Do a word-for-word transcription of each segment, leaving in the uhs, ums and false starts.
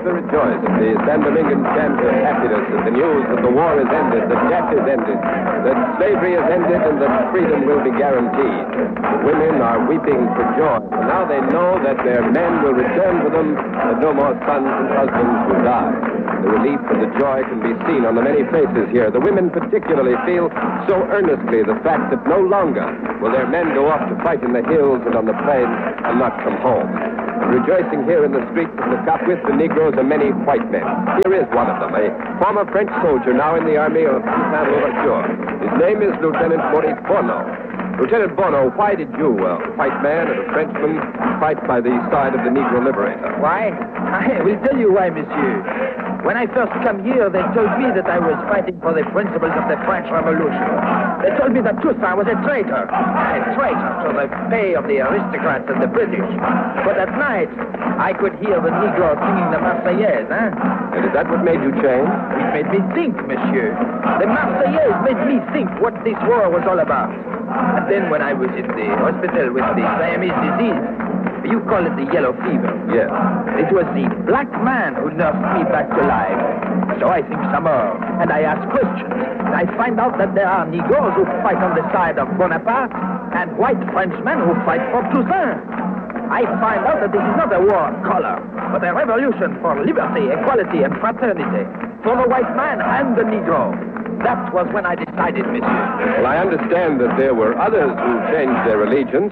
to rejoice. The San Domingan chant of happiness that the news that the war is ended, that death is ended, that slavery is ended, and that freedom will be guaranteed. The women are weeping for joy. And now they know that their men will return to them, that no more sons and husbands will die. The relief and the joy can be seen on the many faces here. The women particularly feel so earnestly the fact that no longer will their men go off to fight in the hills and on the plains and not come home. Rejoicing here in the streets of Le Cap with the Negroes are many white men. Here is one of them, a former French soldier now in the army of Toussaint Louverture. His name is Lieutenant Maurice Bono. Lieutenant Bono, why did you, a white man and a Frenchman, fight by the side of the Negro liberator? Why? I will tell you why, monsieur. When I first came here, they told me that I was fighting for the principles of the French Revolution. They told me that Toussaint was a traitor, a traitor to the pay of the aristocrats and the British. But at night, I could hear the Negroes singing the Marseillaise, eh? And is that what made you change? It made me think, monsieur. The Marseillaise made me think what this war was all about. And then when I was in the hospital with the Siamese disease, you call it the yellow fever. Yes. It was the black man who nursed me back to life. So I think some more, and I ask questions. And I find out that there are Negroes who fight on the side of Bonaparte and white Frenchmen who fight for Toussaint. I find out that this is not a war of color, but a revolution for liberty, equality, and fraternity for the white man and the Negro. That was when I decided, monsieur. Well, I understand that there were others who changed their allegiance.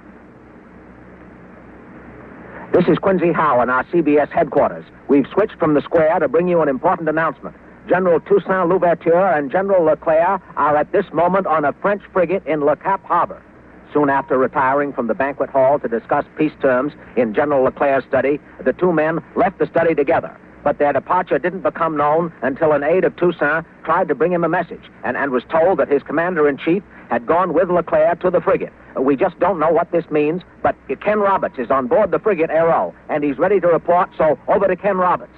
This is Quincy Howe in our C B S headquarters. We've switched from the square to bring you an important announcement. General Toussaint Louverture and General Leclerc are at this moment on a French frigate in Le Cap Harbor. Soon after retiring from the banquet hall to discuss peace terms in General Leclerc's study, the two men left the study together. But their departure didn't become known until an aide of Toussaint tried to bring him a message and, and was told that his commander-in-chief had gone with Leclerc to the frigate. We just don't know what this means, but Ken Roberts is on board the frigate Aero, and he's ready to report, so over to Ken Roberts.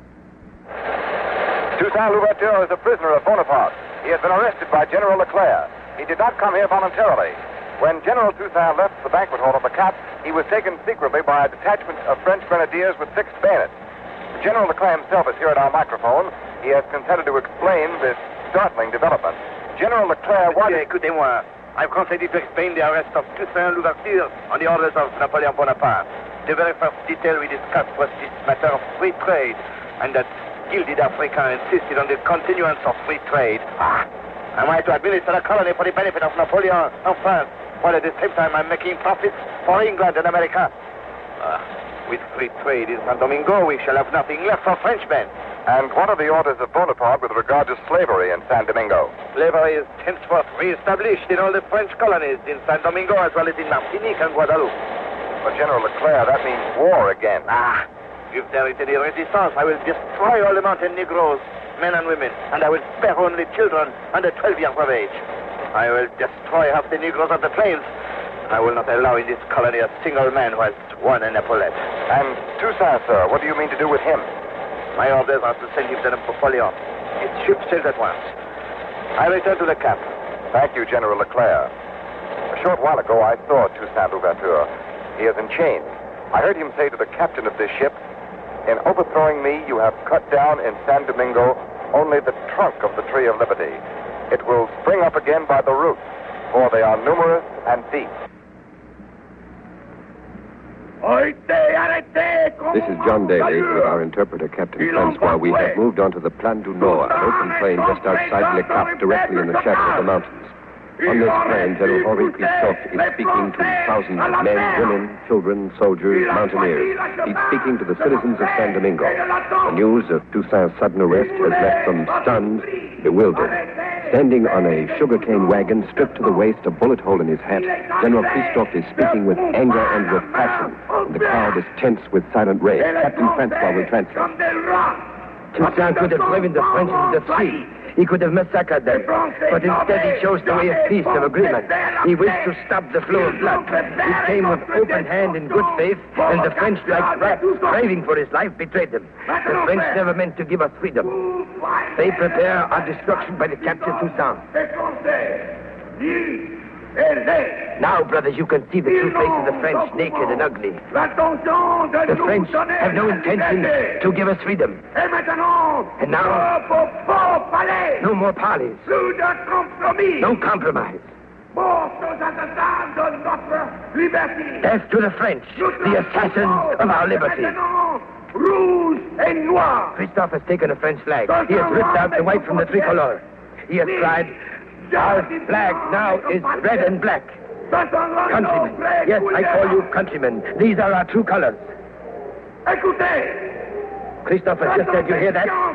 Toussaint Louverture is a prisoner of Bonaparte. He has been arrested by General Leclerc. He did not come here voluntarily. When General Toussaint left the banquet hall of the Cap, he was taken secretly by a detachment of French grenadiers with fixed bayonets. General Leclerc himself is here at our microphone. He has consented to explain this startling development. General Leclerc wanted... Écoutez-moi. I've consented to explain the arrest of Toussaint Louverture on the orders of Napoleon Bonaparte. The very first detail we discussed was this matter of free trade, and that gilded African insisted on the continuance of free trade. Ah, am I to administer a colony for the benefit of Napoleon and France, while at the same time I'm making profits for England and America? Ah, with free trade in San Domingo, we shall have nothing left for Frenchmen. And what are the orders of Bonaparte with regard to slavery in San Domingo? Slavery is henceforth re-established in all the French colonies in San Domingo as well as in Martinique and Guadeloupe. But General Leclerc, that means war again. Ah, if there is any resistance, I will destroy all the mountain Negroes, men and women, and I will spare only children under twelve years of age. I will destroy half the Negroes of the plains. I will not allow in this colony a single man who has won an epaulette. And Toussaint, sir, what do you mean to do with him? My orders are to send him to Napoleon. His ship sails at once. I return to the Cap. Thank you, General Leclerc. A short while ago, I saw Toussaint Louverture. He is in chains. I heard him say to the captain of this ship, "In overthrowing me, you have cut down in San Domingo only the trunk of the tree of liberty. It will spring up again by the roots, for they are numerous and deep." This is John Daly with our interpreter, Captain Francois. We have moved on to the Plan du Nord, an open plain just outside Le Cap, directly in the shadow of the mountains. On this plain, General Henri Christophe is speaking to thousands of men, women, children, soldiers, mountaineers. He's speaking to the citizens of San Domingo. The news of Toussaint's sudden arrest has left them stunned, bewildered. Standing on a sugarcane wagon, stripped to the waist, a bullet hole in his hat, General Christophe is speaking with anger and with passion. And the crowd is tense with silent rage. Captain Francois will translate. Toussaint could have driven the French into the sea. He could have massacred them. But instead he chose the way of peace, of agreement. He wished to stop the flow of blood. He came with open hand and good faith, and the French, like rats, craving for his life, betrayed him. The French never meant to give us freedom. They prepare our destruction by the capture of Toussaint. Now, brothers, you can see the true face of the French, naked and ugly. The French have no intention to give us freedom. And now, no more parleys. No compromise. Death to the French, the assassins of our liberty. Christophe has taken a French flag. He has ripped out the white from the tricolor. He has cried, our flag now is red and black. Countrymen, yes, I call you countrymen. These are our true colors. Christophe has just said, you hear that?